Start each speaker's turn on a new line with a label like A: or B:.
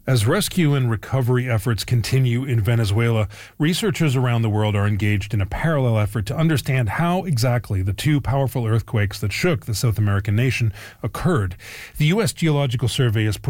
A: As rescue and recovery efforts continue in Venezuela, researchers around the world are engaged in a parallel effort to understand how exactly the two powerful earthquakes that shook the South American nation occurred. The U.S. Geological Survey is putting